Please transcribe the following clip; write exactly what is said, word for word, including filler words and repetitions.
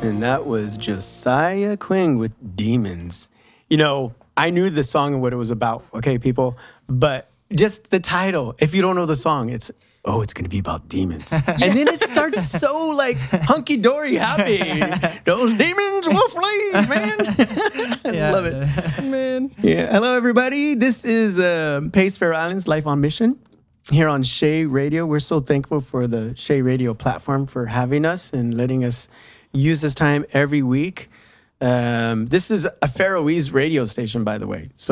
And that was Josiah Quinn with Demons. You know, I knew the song and what it was about, okay, people? But just the title, if you don't know the song, it's, oh, it's going to be about demons. And then it starts so, like, hunky-dory happy. Those demons will fleas, man. I Yeah. love it. Man. Yeah. Hello, everybody. This is uh, Pace Fair Islands Life on Mission here on Shea Radio. We're so thankful for the Shea Radio platform for having us and letting us use this time every week. Um, this is a Faroese radio station, by the way. So